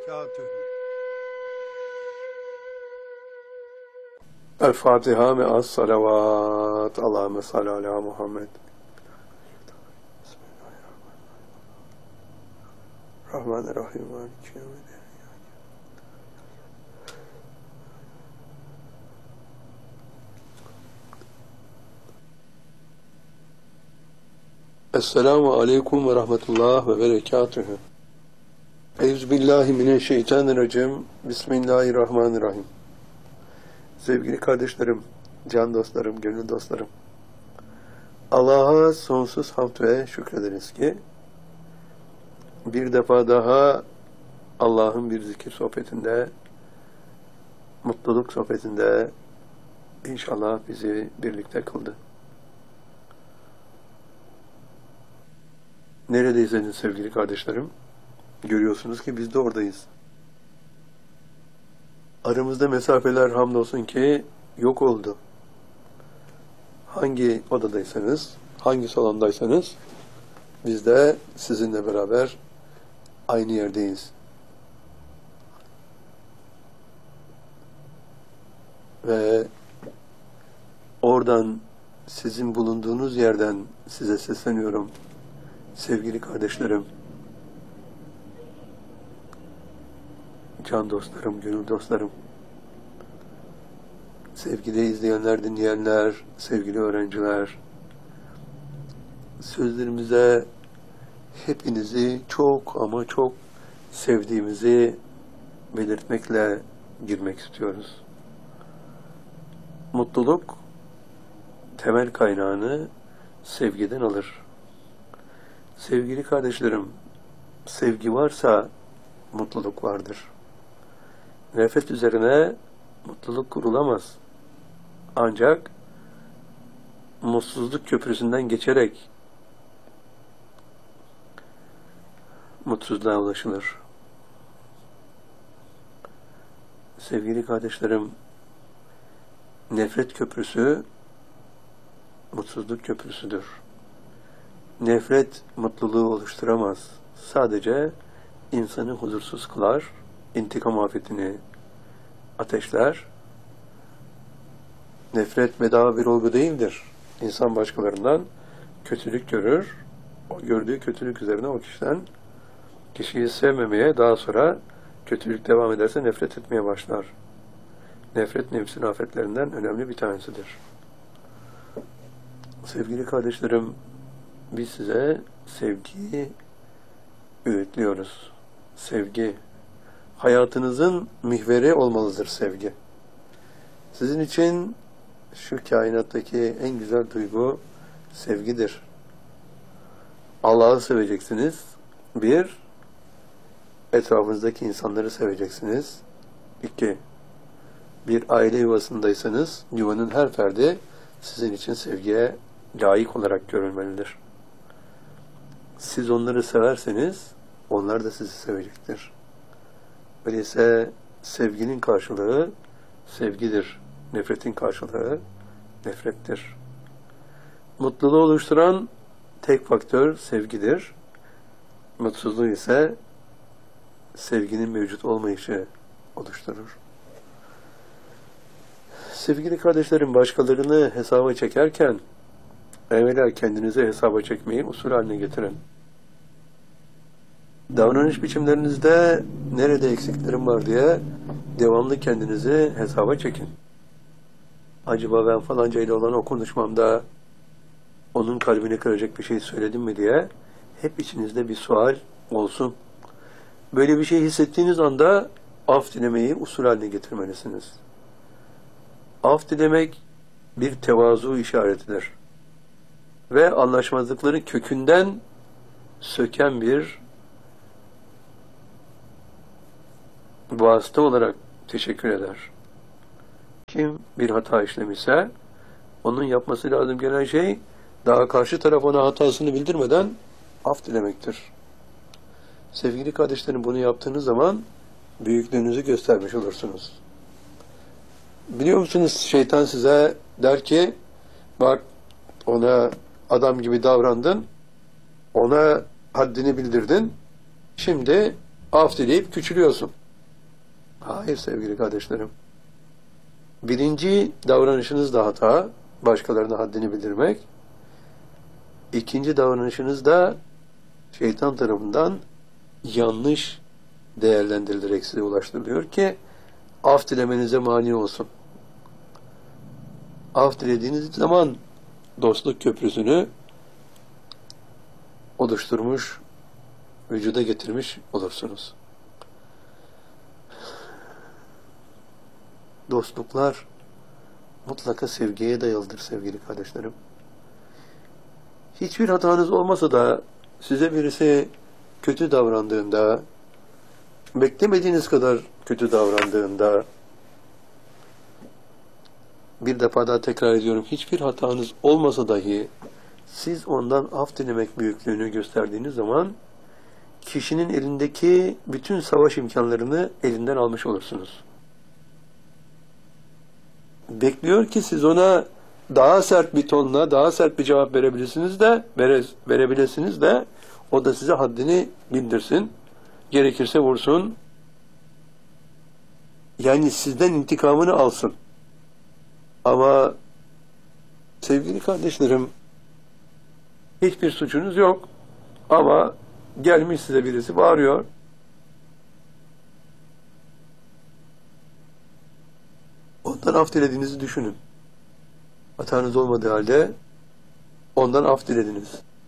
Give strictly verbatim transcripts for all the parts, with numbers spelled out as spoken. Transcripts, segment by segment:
وبركاته. El-Fatiha me'as salavat. Allahümme salli ala Muhammed. Rahmanirrahim. Maliki yevmiddin. Esselamu aleyküm ve rahmetullah ve berekatühü. Euzubillahimineşşeytanirracim. Bismillahirrahmanirrahim. Sevgili kardeşlerim, can dostlarım, gönül dostlarım. Allah'a sonsuz hamd ve şükrederiz ki bir defa daha Allah'ın bir zikir sohbetinde, mutluluk sohbetinde inşallah bizi birlikte kıldı. Neredeyseniz sevgili kardeşlerim, görüyorsunuz ki biz de oradayız. Aramızda mesafeler hamdolsun ki yok oldu. Hangi odadaysanız, hangi salondaysanız biz de sizinle beraber aynı yerdeyiz. Ve oradan sizin bulunduğunuz yerden size sesleniyorum. Sevgili kardeşlerim, can dostlarım, gönül dostlarım, sevgili izleyenler, dinleyenler, sevgili öğrenciler, sözlerimize hepinizi çok ama çok sevdiğimizi belirtmekle girmek istiyoruz. Mutluluk temel kaynağını sevgiden alır. Sevgili kardeşlerim, sevgi varsa mutluluk vardır. Nefret üzerine mutluluk kurulamaz. Ancak mutsuzluk köprüsünden geçerek mutsuzluğa ulaşılır. Sevgili kardeşlerim, nefret köprüsü mutsuzluk köprüsüdür. Nefret mutluluğu oluşturamaz. Sadece insanı huzursuz kılar, intikam afetini ateşler. Nefret bedava bir olgu değildir. İnsan başkalarından kötülük görür. O gördüğü kötülük üzerine o kişiden kişiyi sevmemeye, daha sonra kötülük devam ederse nefret etmeye başlar. Nefret nefsin afetlerinden önemli bir tanesidir. Sevgili kardeşlerim, biz size sevgiyi öğütlüyoruz. Sevgi, hayatınızın mihveri olmalıdır sevgi. Sizin için şu kainattaki en güzel duygu sevgidir. Allah'ı seveceksiniz. Bir, etrafınızdaki insanları seveceksiniz. İki, bir aile yuvasındaysanız yuvanın her ferdi sizin için sevgiye layık olarak görülmelidir. Siz onları severseniz onlar da sizi sevecektir. Öyleyse sevginin karşılığı sevgidir. Nefretin karşılığı nefrettir. Mutluluğu oluşturan tek faktör sevgidir. Mutsuzluğu ise sevginin mevcut olmayışı oluşturur. Sevgili kardeşlerim, başkalarını hesaba çekerken evvela kendinizi hesaba çekmeyi usul haline getirin. Davranış biçimlerinizde nerede eksiklerim var diye devamlı kendinizi hesaba çekin. Acaba ben falanca ile olan o konuşmamda onun kalbini kıracak bir şey söyledim mi diye hep içinizde bir sual olsun. Böyle bir şey hissettiğiniz anda af dilemeyi usul haline getirmelisiniz. Af dilemek bir tevazu işaretidir. Ve anlaşmazlıkları kökünden söken bir vasıta olarak teşekkür eder. Kim bir hata işlemişse onun yapması lazım gelen şey daha karşı taraf ona hatasını bildirmeden af dilemektir. Sevgili kardeşlerim, bunu yaptığınız zaman büyüklüğünüzü göstermiş olursunuz. Biliyor musunuz, şeytan size der ki bak, ona adam gibi davrandın, ona haddini bildirdin, şimdi af dileyip küçülüyorsun. Hayır sevgili kardeşlerim. Birinci davranışınız da hata, başkalarına haddini bildirmek. İkinci davranışınız da şeytan tarafından yanlış değerlendirilerek size ulaştırılıyor ki af dilemenize mani olsun. Af dilediğiniz zaman dostluk köprüsünü oluşturmuş, vücuda getirmiş olursunuz. Dostluklar mutlaka sevgiye dayalıdır sevgili kardeşlerim. Hiçbir hatanız olmasa da size birisi kötü davrandığında, beklemediğiniz kadar kötü davrandığında, bir defa daha tekrar ediyorum, hiçbir hatanız olmasa dahi siz ondan af dilemek büyüklüğünü gösterdiğiniz zaman kişinin elindeki bütün savaş imkanlarını elinden almış olursunuz. Bekliyor ki siz ona daha sert bir tonla, daha sert bir cevap verebilirsiniz de, vere, verebilirsiniz de o da size haddini bildirsin. Gerekirse vursun. Yani sizden intikamını alsın. Ama sevgili kardeşlerim, hiçbir suçunuz yok. Ama gelmiş size birisi bağırıyor. Ondan af dilediğinizi düşünün. Hatanız olmadığı halde ondan af dilediniz.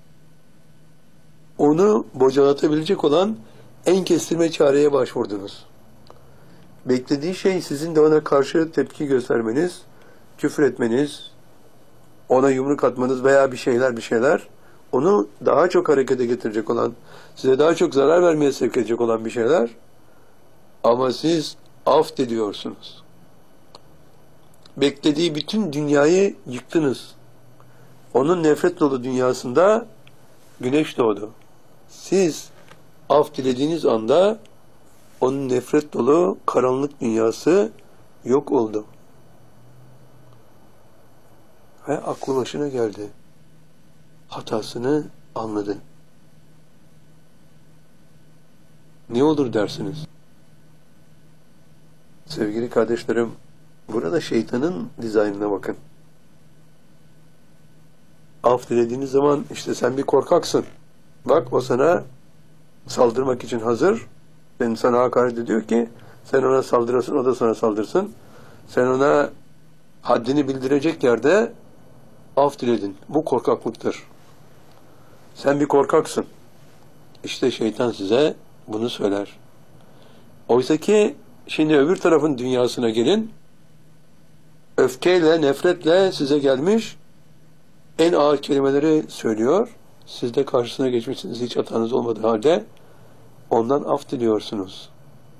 Onu bocalatabilecek olan en kestirme çareye başvurdunuz. Beklediği şey sizin de ona karşı tepki göstermeniz, küfür etmeniz, ona yumruk atmanız veya bir şeyler bir şeyler, onu daha çok harekete getirecek olan, size daha çok zarar vermeye sevk edecek olan bir şeyler. Ama siz af diliyorsunuz. Beklediği bütün dünyayı yıktınız. Onun nefret dolu dünyasında güneş doğdu. Siz af dilediğiniz anda onun nefret dolu karanlık dünyası yok oldu. Ve aklı başına geldi. Hatasını anladı. Ne olur dersiniz? Sevgili kardeşlerim, burada şeytanın dizaynına bakın. Af dilediğiniz zaman işte sen bir korkaksın. Bak o sana saldırmak için hazır. Ben sana hakaret ediyor ki sen ona saldırırsın, o da sana saldırsın. Sen ona haddini bildirecek yerde af diledin. Bu korkaklıktır. Sen bir korkaksın. İşte şeytan size bunu söyler. Oysa ki şimdi öbür tarafın dünyasına gelin. Öfkeyle, nefretle size gelmiş en ağır kelimeleri söylüyor. Siz de karşısına geçmişsiniz hiç hatanız olmadığı halde ondan af diliyorsunuz.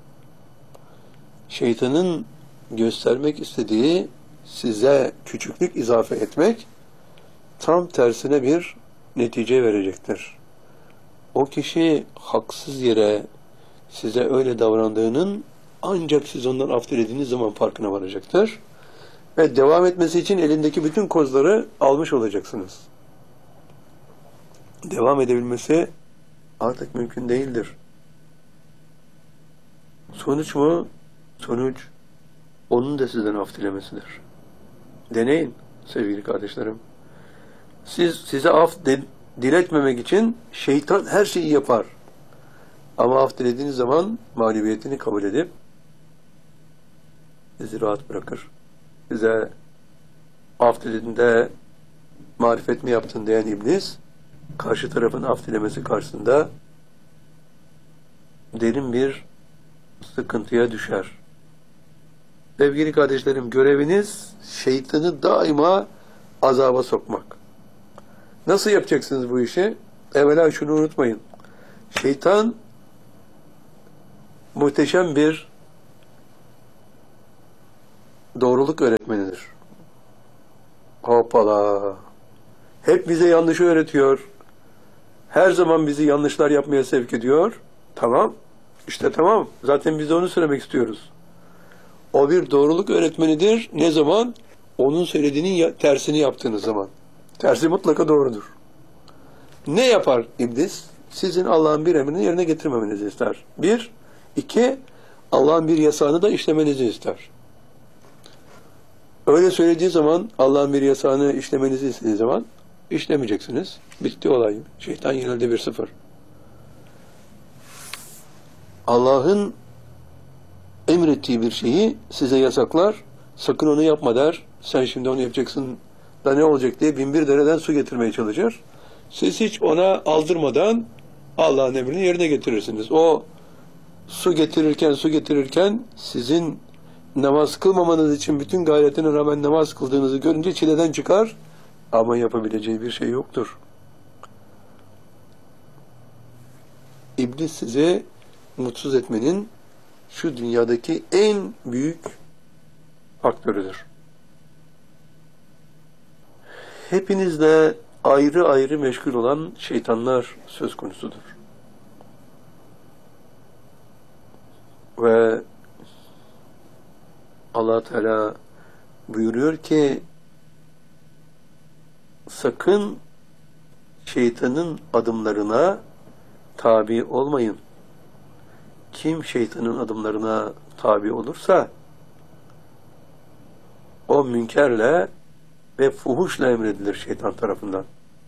Şeytanın göstermek istediği size küçüklük izafe etmek tam tersine bir netice verecektir. O kişi haksız yere size öyle davrandığının ancak siz ondan af dilediğiniz zaman farkına varacaktır. Ve devam etmesi için elindeki bütün kozları almış olacaksınız. Devam edebilmesi artık mümkün değildir. Sonuç mu? Sonuç onun da sizden af dilemesidir. Deneyin sevgili kardeşlerim. Siz size af de, diletmemek için şeytan her şeyi yapar. Ama af dilediğiniz zaman mağlubiyetini kabul edip sizi rahat bırakır. Size af dilediğinde marifet mi yaptın diyen iblis, karşı tarafın af dilemesi karşısında derin bir sıkıntıya düşer. Sevgili kardeşlerim, göreviniz şeytanı daima azaba sokmak. Nasıl yapacaksınız bu işi? Evvela şunu unutmayın. Şeytan muhteşem bir doğruluk öğretmenidir. Hoppala. Hep bize yanlışı öğretiyor. Her zaman bizi yanlışlar yapmaya sevk ediyor. Tamam. İşte tamam. Zaten biz de onu söylemek istiyoruz. O bir doğruluk öğretmenidir. Ne zaman? Onun söylediğinin tersini yaptığınız zaman. Tersi mutlaka doğrudur. Ne yapar iblis? sizin Allah'ın bir emrini yerine getirmemenizi ister. Bir. İki, Allah'ın bir yasağını da işlemenizi ister. Öyle söylediği zaman, Allah'ın bir yasağını işlemenizi istediği zaman işlemeyeceksiniz. Bitti olay. Şeytan yenildi bir sıfır. Allah'ın emrettiği bir şeyi size yasaklar, sakın onu yapma der. Sen şimdi onu yapacaksın da ne olacak diye bin bir dereden su getirmeye çalışır. Siz hiç ona aldırmadan Allah'ın emrini yerine getirirsiniz. O su getirirken, su getirirken sizin namaz kılmamanız için bütün gayretine rağmen namaz kıldığınızı görünce çileden çıkar ama yapabileceği bir şey yoktur. İblis sizi mutsuz etmenin şu dünyadaki en büyük faktörüdür. Hepinizle ayrı ayrı meşgul olan şeytanlar söz konusudur. Ve Allah Teala buyuruyor ki sakın şeytanın adımlarına tabi olmayın. Kim şeytanın adımlarına tabi olursa o münkerle ve fuhuşla emredilir şeytan tarafından.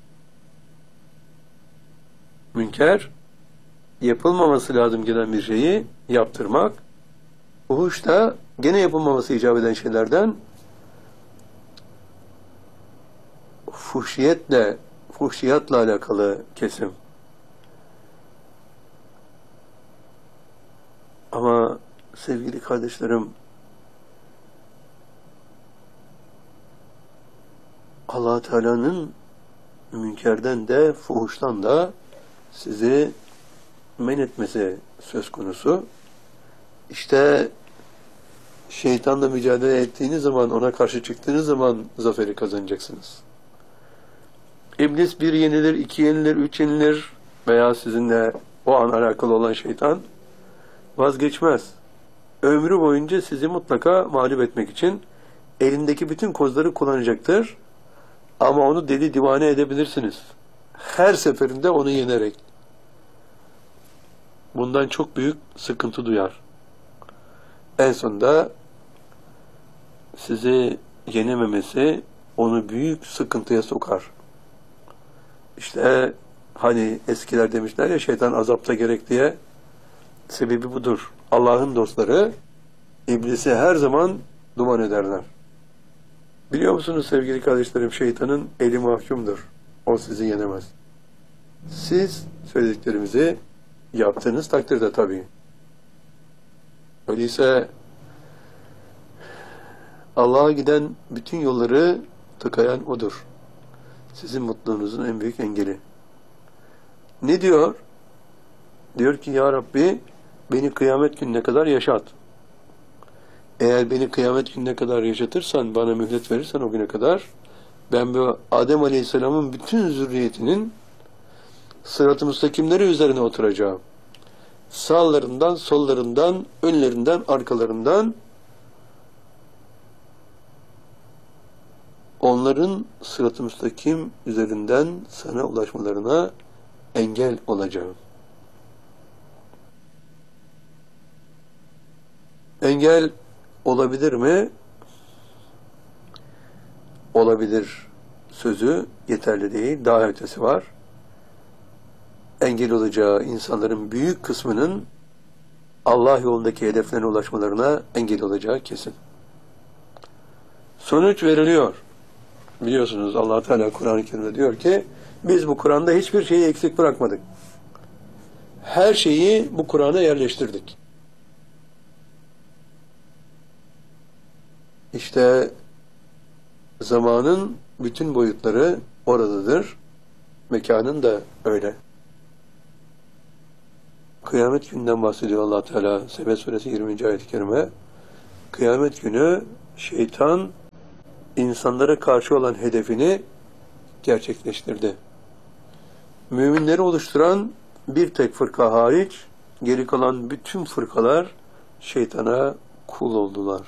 Münker, yapılmaması lazım gelen bir şeyi yaptırmak, fuhuş da gene yapılmaması icap eden şeylerden fuhşiyetle, fuhşiyatla alakalı kesim. Ama sevgili kardeşlerim, Allah Teala'nın münkerden de fuhuştan da sizi men etmesi söz konusu. İşte şeytanla mücadele ettiğiniz zaman, ona karşı çıktığınız zaman zaferi kazanacaksınız. İblis bir yenilir, iki yenilir, üç yenilir veya sizinle o an alakalı olan şeytan vazgeçmez. Ömrü boyunca sizi mutlaka mağlup etmek için elindeki bütün kozları kullanacaktır. Ama onu deli divane edebilirsiniz. Her seferinde onu yenerek. Bundan çok büyük sıkıntı duyar. En sonunda sizi yenememesi onu büyük sıkıntıya sokar. İşte hani eskiler demişler ya şeytan azapta gerek diye, sebebi budur. Allah'ın dostları iblisi her zaman duman ederler. Biliyor musunuz sevgili kardeşlerim, şeytanın eli mahkumdur. O sizi yenemez. Siz söylediklerimizi yaptığınız takdirde tabii. Öyleyse Allah'a giden bütün yolları tıkayan O'dur. Sizin mutluluğunuzun en büyük engeli. Ne diyor? Diyor ki ya Rabbi beni kıyamet gününe kadar yaşat. Eğer beni kıyamet gününe kadar yaşatırsan, bana mühlet verirsen o güne kadar, ben bu Adem Aleyhisselam'ın bütün zürriyetinin sırat-ı müstakimleri üzerine oturacağım. Sağlarından, sollarından, önlerinden, arkalarından onların sırat-ı müstakim üzerinden sana ulaşmalarına engel olacağım. Engel olabilir mi? Olabilir sözü yeterli değil. Daha ötesi var. Engel olacağı insanların büyük kısmının Allah yolundaki hedeflerine ulaşmalarına engel olacağı kesin. Sonuç veriliyor. Biliyorsunuz Allah Teala Kur'an-ı Kerim'de diyor ki biz bu Kur'an'da hiçbir şeyi eksik bırakmadık. Her şeyi bu Kur'an'a yerleştirdik. İşte zamanın bütün boyutları oradadır. Mekanın da öyle. Kıyamet gününden bahsediyor Allah Teala. Sebe suresi yirminci ayet-i kerime. Kıyamet günü şeytan insanlara karşı olan hedefini gerçekleştirdi. Müminleri oluşturan bir tek fırka hariç geri kalan bütün fırkalar şeytana kul oldular.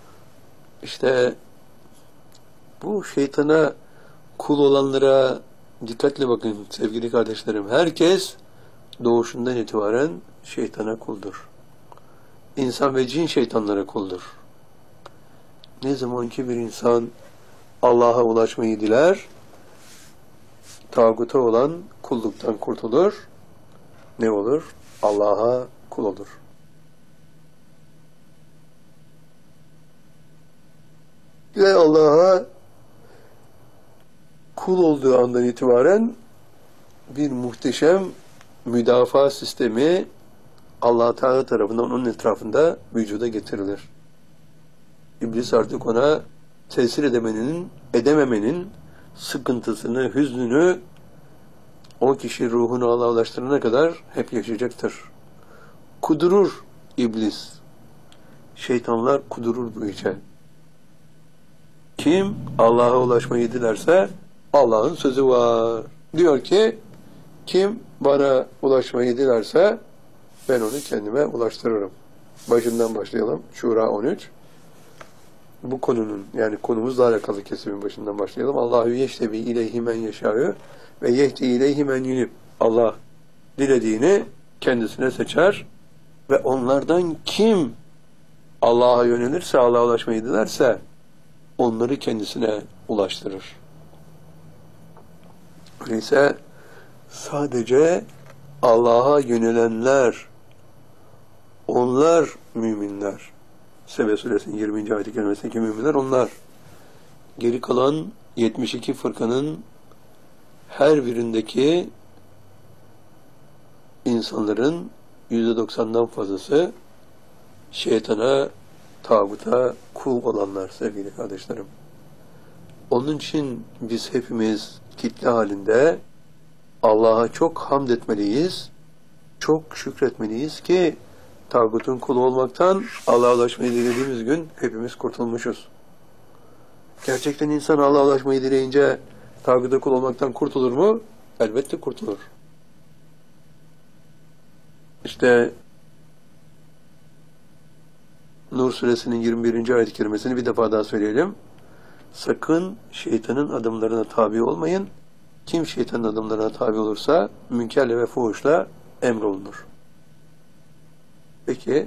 İşte bu şeytana kul olanlara Dikkatle bakın sevgili kardeşlerim. Herkes doğuşundan itibaren şeytana kuldur. İnsan ve cin şeytanlara kuldur. Ne zaman ki bir insan Allah'a ulaşmayı diler, tağuta olan kulluktan kurtulur, ne olur? Allah'a kul olur. Ve Allah'a kul olduğu andan itibaren bir muhteşem müdafaa sistemi Allah Teala tarafından onun etrafında vücuda getirilir. İblis artık ona tesir edemenin, edememenin sıkıntısını, hüznünü o kişi ruhunu Allah'a ulaştırana kadar hep yaşayacaktır. Kudurur iblis. Şeytanlar kudurur bu işe. Kim Allah'a ulaşmayı dilerse Allah'ın sözü var. Diyor ki kim bana ulaşmayı dilerse ben onu kendime ulaştırırım. Başından başlayalım. Şura on üç. Bu konunun yani konumuzla alakalı kesimin başından başlayalım. Allahu yeştebi ileyhi men yeşâ'ü ve yehdi ileyhi men yunib. Allah dilediğini kendisine seçer ve onlardan kim Allah'a yönelirse, Allah'a ulaşmayı dilerse onları kendisine ulaştırır. Öyleyse sadece Allah'a yönelenler, onlar müminler. Sebe suresinin yirminci ayet-i kerimesindeki müminler onlar. Geri kalan yetmiş iki fırkanın her birindeki insanların yüzde doksandan fazlası şeytana, tağuta kul olanlar sevgili kardeşlerim. Onun için biz hepimiz kitle halinde Allah'a çok hamd etmeliyiz, çok şükretmeliyiz ki tağutun kulu olmaktan Allah'a ulaşmayı dilediğimiz gün hepimiz kurtulmuşuz. Gerçekten insan Allah'a ulaşmayı dileyince tağuta kul olmaktan kurtulur mu? Elbette kurtulur. İşte Nur suresinin yirmi birinci ayet-i kerimesini bir defa daha söyleyelim. Sakın şeytanın adımlarına tabi olmayın. Kim şeytanın adımlarına tabi olursa münkerle ve fuhuşla emrolunur. Peki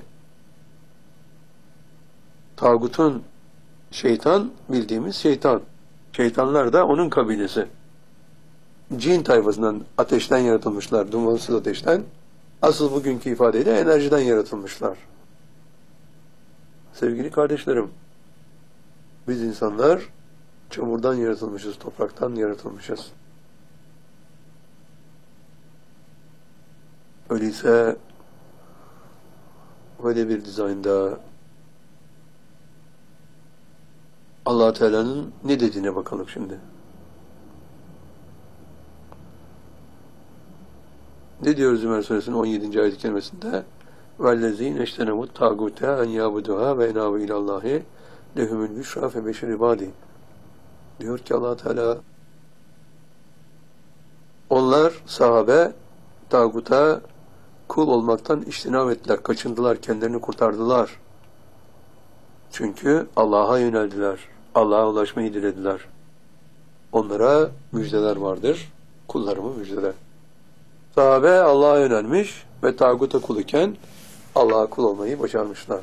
tağutun şeytan bildiğimiz şeytan. Şeytanlar da onun kabilesi. Cin tayfasından ateşten yaratılmışlar, dumansız ateşten. Asıl bugünkü ifadeyle enerjiden yaratılmışlar. Sevgili kardeşlerim, biz insanlar çamurdan yaratılmışız, topraktan yaratılmışız. Öyleyse böyle bir dizaynda Allah Teala'nın ne dediğine bakalım şimdi. Ne diyor Zümer suresinin on yedinci ayet-i kerimesinde? وَالَّذ۪ينَ اَشْتَنَمُوا التَّاغُوتَ اَنْ يَعْبُدُهَا وَاَنَابُوا اِلَى اللّٰهِ لَهُمُ الْبُشْرَى فَبَشِّرْ عِبَادِهِ. Diyor ki Allah Teala, onlar sahabe tağuta kul olmaktan iştinab ettiler, kaçındılar, kendilerini kurtardılar. Çünkü Allah'a yöneldiler, Allah'a ulaşmayı dilediler. Onlara müjdeler vardır, kullarımı müjdeler. Sahabe Allah'a yönelmiş ve tağuta kul iken Allah'a kul olmayı başarmışlar.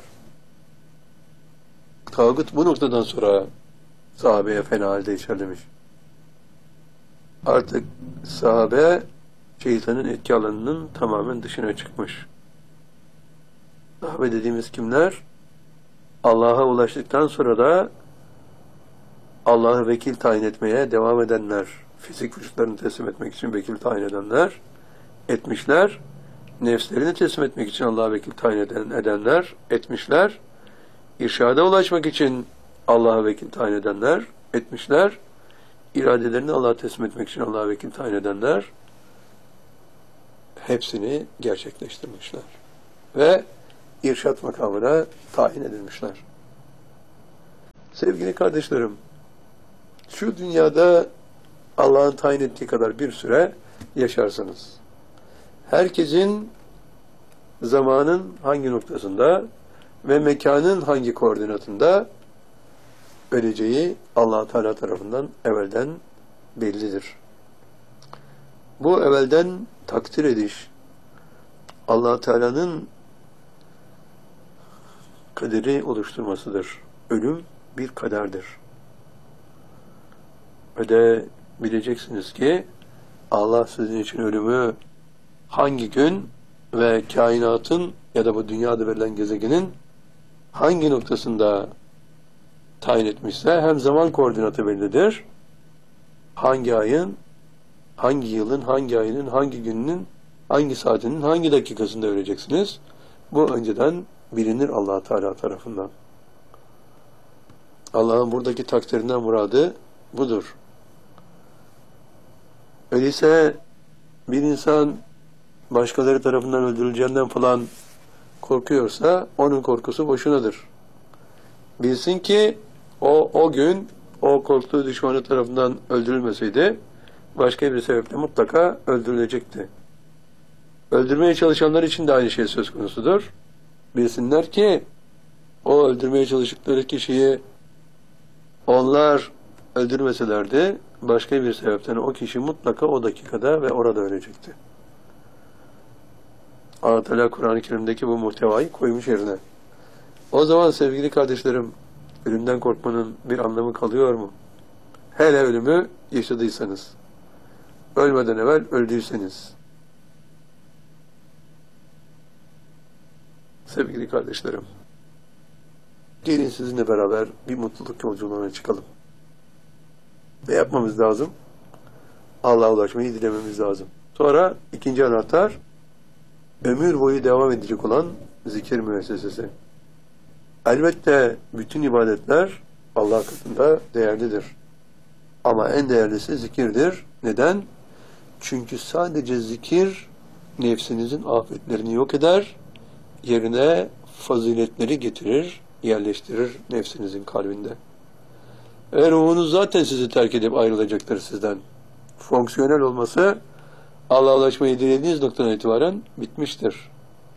Tağut bu noktadan sonra sahabeye fena halde içerlemiş. Artık sahabe şeytanın etki alanının tamamen dışına çıkmış. Sahabe dediğimiz kimler? Allah'a ulaştıktan sonra da Allah'ı vekil tayin etmeye devam edenler, fizik vücutlarını teslim etmek için vekil tayin edenler, etmişler. Nefslerini teslim etmek için Allah'a vekil tayin eden, edenler, etmişler. İrşada ulaşmak için Allah'a vekil tayin edenler, etmişler. İradelerini Allah'a teslim etmek için Allah'a vekil tayin edenler, hepsini gerçekleştirmişler. Ve irşat makamına tayin edilmişler. Sevgili kardeşlerim, şu dünyada Allah'ın tayin ettiği kadar bir süre yaşarsınız. Herkesin zamanın hangi noktasında ve mekanın hangi koordinatında öleceği Allah Teala tarafından evvelden bellidir. Bu evvelden takdir ediş, Allah Teala'nın kaderi oluşturmasıdır. Ölüm bir kaderdir. Ve de bileceksiniz ki Allah sizin için ölümü hangi gün ve kainatın ya da bu dünyada verilen gezegenin hangi noktasında tayin etmişse hem zaman koordinatı bellidir. Hangi ayın, hangi yılın, hangi ayının, hangi gününün, hangi saatinin, hangi dakikasında öleceksiniz. Bu önceden bilinir Allah Teala tarafından. Allah'ın buradaki takdirinden muradı budur. Öyleyse bir insan başkaları tarafından öldürüleceğinden falan korkuyorsa onun korkusu boşunadır. Bilsin ki o o gün o korktuğu düşmanı tarafından öldürülmeseydi başka bir sebeple mutlaka öldürülecekti. Öldürmeye çalışanlar için de aynı şey söz konusudur. Bilsinler ki o öldürmeye çalıştıkları kişiyi onlar öldürmeselerdi başka bir sebepten o kişi mutlaka o dakikada ve orada ölecekti. Allah Teala Kur'an-ı Kerim'deki bu muhtevayı koymuş yerine. O zaman sevgili kardeşlerim, ölümden korkmanın bir anlamı kalıyor mu? Hele ölümü yaşadıysanız, ölmeden evvel öldüyseniz. Sevgili kardeşlerim, gelin sizinle beraber bir mutluluk yolculuğuna çıkalım. Ne yapmamız lazım? Allah'a ulaşmayı dilememiz lazım. Sonra ikinci anahtar, ömür boyu devam edecek olan zikir müessesesi. Elbette bütün ibadetler Allah katında değerlidir. Ama en değerlisi zikirdir. Neden? Çünkü sadece zikir nefsinizin afetlerini yok eder, yerine faziletleri getirir, yerleştirir nefsinizin kalbinde. Ve ruhunuz zaten sizi terk edip ayrılacaktır sizden. Fonksiyonel olması Allah'a ulaşmayı dilediğiniz noktadan itibaren bitmiştir.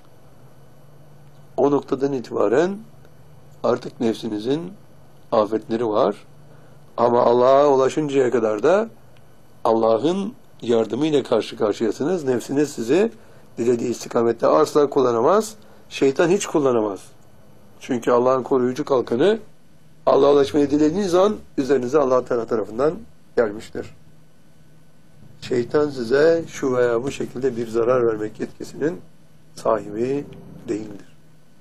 O noktadan itibaren artık nefsinizin afetleri var. Ama Allah'a ulaşıncaya kadar da Allah'ın yardımıyla karşı karşıyasınız. Nefsiniz sizi dilediği istikamette asla kullanamaz. Şeytan hiç kullanamaz. Çünkü Allah'ın koruyucu kalkanı Allah'a ulaşmayı dilediğiniz an üzerinize Allah Teala tarafından gelmiştir. Şeytan size şu veya bu şekilde bir zarar vermek yetkisinin sahibi değildir.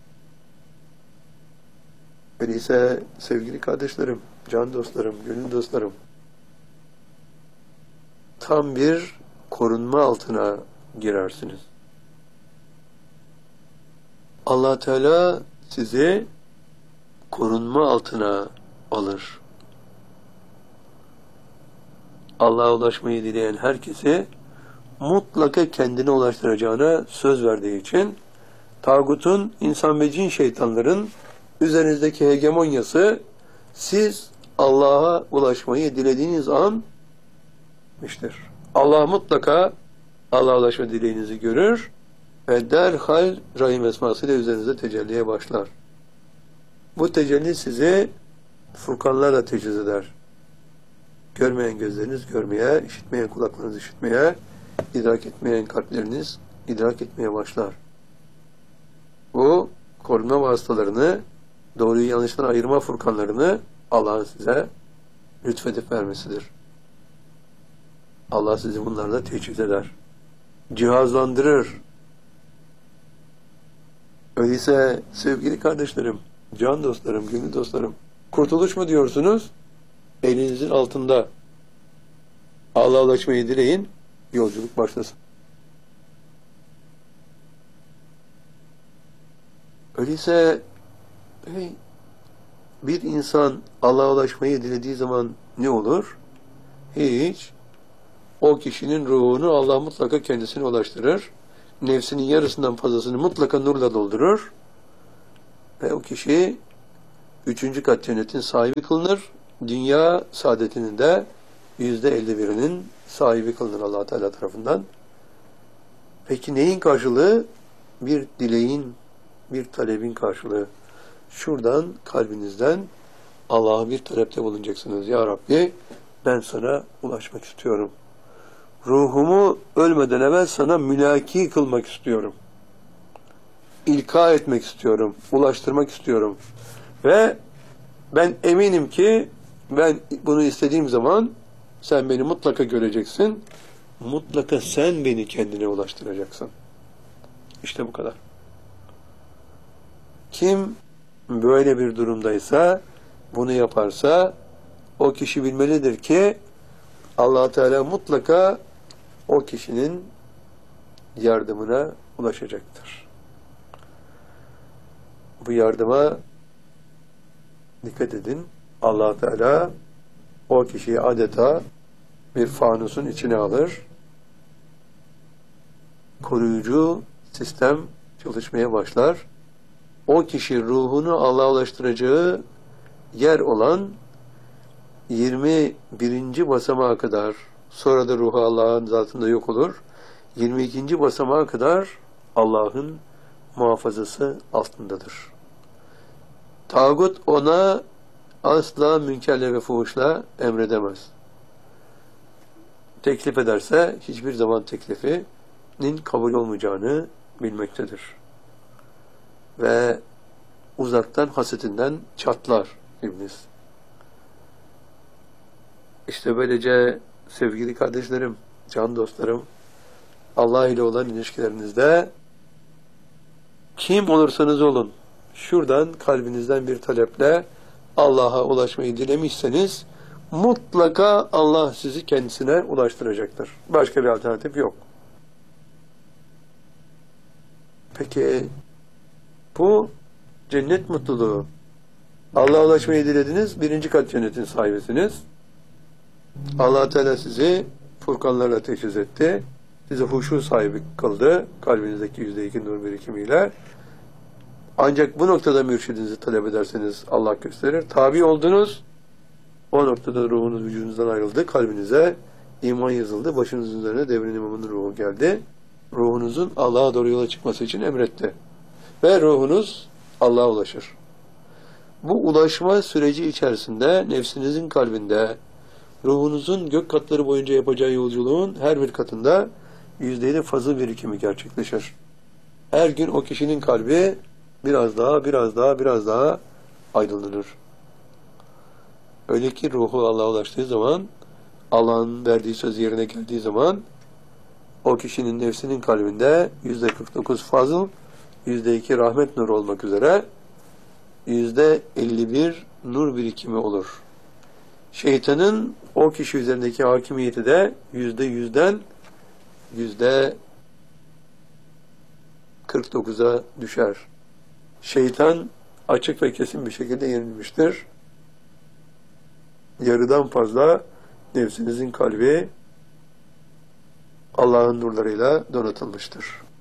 Öyleyse sevgili kardeşlerim, can dostlarım, gönül dostlarım, tam bir korunma altına girersiniz. Allah Teala sizi korunma altına alır. Allah'a ulaşmayı dileyen herkesi mutlaka kendine ulaştıracağına söz verdiği için tağutun, insan ve cin şeytanların üzerinizdeki hegemonyası siz Allah'a ulaşmayı dilediğiniz an bitmiştir. Allah mutlaka Allah'a ulaşma dileğinizi görür ve derhal Rahim esmasıyla üzerinize tecelliye başlar. Bu tecelli sizi furkanlarla teciz eder. Görmeyen gözleriniz görmeye, işitmeyen kulaklarınız işitmeye, idrak etmeyen kalpleriniz idrak etmeye başlar. Bu korunma vasıtalarını, doğruyu yanlıştan ayırma furkanlarını Allah'ın size lütfedip vermesidir. Allah sizi bunlarla teçhiz eder. Cihazlandırır. Öyleyse sevgili kardeşlerim, can dostlarım, gönül dostlarım, kurtuluş mu diyorsunuz? Elinizin altında. Allah'a ulaşmayı dileyin, yolculuk başlasın. Öyleyse bir insan Allah'a ulaşmayı dilediği zaman ne olur? Hiç. O kişinin ruhunu Allah mutlaka kendisine ulaştırır. Nefsinin yarısından fazlasını mutlaka nurla doldurur. Ve o kişi üçüncü kat cennetin sahibi kılınır. Dünya saadetinin de yüzde elli birinin sahibi kılınır Allah Teala tarafından. Peki neyin karşılığı? Bir dileğin, bir talebin karşılığı. Şuradan, kalbinizden Allah'a bir talepte bulunacaksınız. Ya Rabbi, ben sana ulaşmak istiyorum. ruhumu ölmeden evvel sana mülaki kılmak istiyorum. İlka etmek istiyorum, ulaştırmak istiyorum. Ve ben eminim ki ben bunu istediğim zaman sen beni mutlaka göreceksin. Mutlaka sen beni kendine ulaştıracaksın. İşte bu kadar. Kim böyle bir durumdaysa, bunu yaparsa o kişi bilmelidir ki Allah Teala mutlaka o kişinin yardımına ulaşacaktır. Bu yardıma dikkat edin. Allah Teala o kişiyi adeta bir fanusun içine alır. Koruyucu sistem çalışmaya başlar. O kişi ruhunu Allah'a ulaştıracağı yer olan yirmi birinci basamağa kadar, sonra da ruhu Allah'ın zatında yok olur. yirmi ikinci basamağa kadar Allah'ın muhafazası altındadır. Tağut ona asla münkerle ve fuhuşla emredemez. Teklif ederse hiçbir zaman teklifinin kabul olmayacağını bilmektedir. Ve uzaktan hasetinden çatlar iblis. İşte böylece sevgili kardeşlerim, can dostlarım, Allah ile olan ilişkilerinizde kim olursanız olun, şuradan kalbinizden bir taleple Allah'a ulaşmayı dilemişseniz mutlaka Allah sizi kendisine ulaştıracaktır. Başka bir alternatif yok. Peki bu cennet mutluluğu. Allah'a ulaşmayı dilediniz, birinci kat cennetin sahibisiniz. Allah Teala sizi furkanlarla teşhis etti. Sizi huşu sahibi kıldı. Kalbinizdeki yüzde iki nur birikimiyle. Ancak bu noktada mürşidinizi talep ederseniz Allah gösterir. Tabi oldunuz. O noktada ruhunuz vücudunuzdan ayrıldı. Kalbinize iman yazıldı. Başınızın üzerine devrin imamının ruhu geldi. Ruhunuzun Allah'a doğru yola çıkması için emretti. Ve ruhunuz Allah'a ulaşır. Bu ulaşma süreci içerisinde nefsinizin kalbinde, ruhunuzun gök katları boyunca yapacağı yolculuğun her bir katında yüzde yedi fazıl birikimi gerçekleşir. Her gün o kişinin kalbi biraz daha, biraz daha, biraz daha aydınlanır. Öyle ki ruhu Allah'a ulaştığı zaman, Allah'ın verdiği söz yerine geldiği zaman, o kişinin nefsinin kalbinde yüzde kırk dokuz fazıl, yüzde iki rahmet nuru olmak üzere yüzde elli bir nur birikimi olur. Şeytanın o kişi üzerindeki hakimiyeti de yüzde yüzden yüzde kırk dokuza düşer. Şeytan açık ve kesin bir şekilde yenilmiştir. Yarıdan fazla nefsinizin kalbi Allah'ın nurlarıyla donatılmıştır.